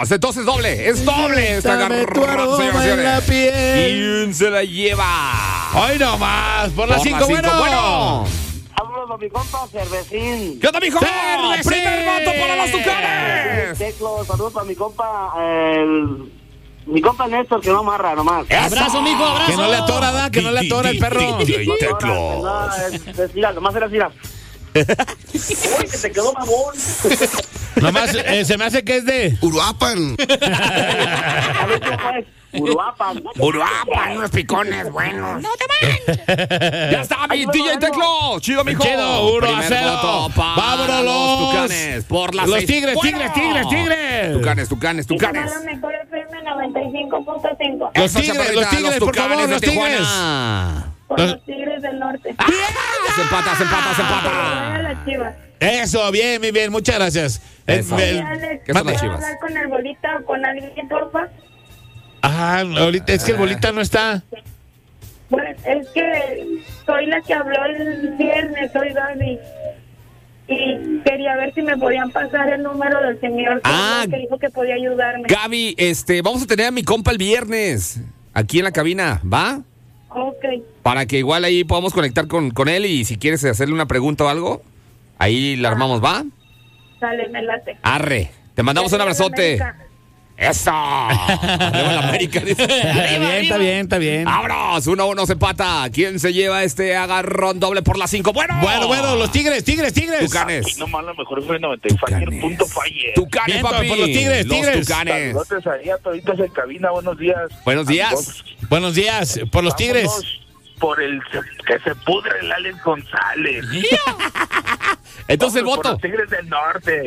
Vámonos, entonces doble, es doble esta agarrón, señores. ¿Quién se la lleva? Hoy nomás, por las 5, bueno. Saludos a mi compa Cervecín. ¿Qué onda, mijo? ¡Cervecín! ¡Primer voto para los Tucanes! Teclo, saludos para mi compa, mi compa Néstor, que no amarra nomás. Abrazo, mijo, abrazo. Que no le atora, ¿da? Que no le atora el perro. Teclo. No, mira, nomás era así. Uy, que te quedó mamón. Nomás se me hace que es de Uruapan. A ver cómo es. Uruapan. Uruapan, unos picones buenos. ¡No te manches! ¡Ya está, mi DJ Teclo! ¡Chido, mijo! Chido, 1-0. Vámonos los Tucanes por las los 6. Tigres, Bueno. Tigres. Tucanes. La mejor FM 95.5. Los Tigres, por favor, los Tigres. Por los Tigres del Norte. Se empata. Voy a las Chivas. Eso, bien, muchas gracias. Eso. Alex, ¿Qué son las ¿puedo Chivas? hablar con el Bolita o con alguien, porfa? Ahorita es que el Bolita no está. Bueno, es que soy la que habló el viernes, soy Gaby. Y quería ver si me podían pasar el número del señor que dijo que podía ayudarme. Gaby, vamos a tener a mi compa el viernes aquí en la cabina, ¿va? Ok. Para que igual ahí podamos conectar con él y si quieres hacerle una pregunta o algo, ahí la armamos, ¿va? Sale, me late. Arre, te mandamos un abrazote. ¡Eso! Arriba la América, dice. Está bien. ¡Vámonos! 1-1 se empata. ¿Quién se lleva este agarrón doble por las 5? Bueno, los Tigres. Tucanes. Aquí nomás la mejor fue 95. Punto falle. Tucanes, Bien, papi. por los Tigres. Tucanes. Saludos ahí a toditos en cabina. Buenos días. Buenos días. Buenos días, por los Tigres. Por el que se pudre el Alex González. Entonces el Por voto. los Tigres del Norte.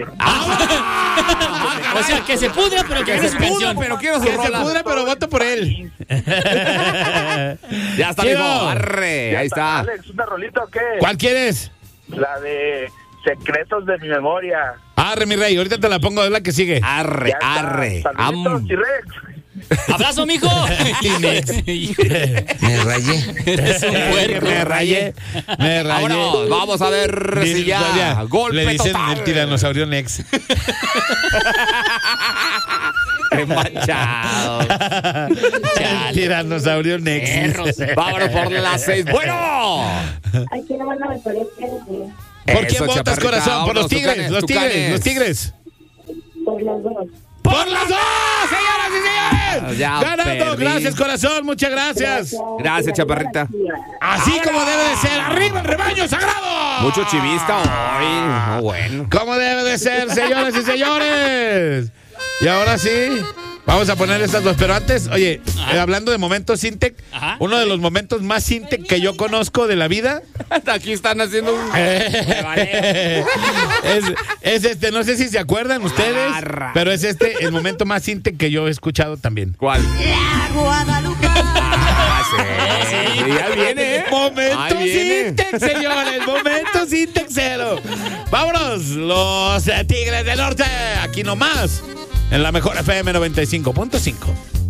O sea, que se pudra, pero que gane su pensión. Pero quiero su Que se rola. pudre, pero voto por él. Ya está, Chido. mijo. Arre, Ya ahí está. Alex, ¿una rolita o qué? ¿Cuál quieres? La de Secretos de mi memoria. Arre, mi rey, ahorita te la pongo, es la que sigue. Arre, Ya está. arre. Saluditos, T-Rex. Abrazo, mijo. Me rayé. Eres un puerco. Me rayé. Vámonos, vamos a ver si ya. Golpe le dicen total. el tiranosaurio Nex. Qué manchado. El tiranosaurio Nex. Perros. Vámonos por las 6. Bueno. Aquí no van a ver por este, ¿Por quién Eso, votas, chaparrita. corazón? Por los Vámonos, Tigres, Tucanes. los Tigres. por los dos. ¡Por las dos, señoras y señores! Ya ¡Ganando! perdí. Gracias, corazón, muchas gracias. Gracias, chaparrita. Así como debe de ser. ¡Arriba el rebaño sagrado! Mucho chivista hoy. No, bueno. Como debe de ser, señoras y señores. Y ahora sí, vamos a poner estas dos. Pero antes, oye, hablando de momentos Sintec, uno de los momentos más Sintec que yo conozco de la vida. Aquí están haciendo un. es no sé si se acuerdan ustedes, pero es el momento más Sintec que yo he escuchado también. ¿Cuál? La Guadalupe. Sí, ya viene, ¿eh? Momento Ahí viene. Sintec, señores, momento Sintec cero. Vámonos, los Tigres del Norte, aquí nomás, en la mejor FM 95.5.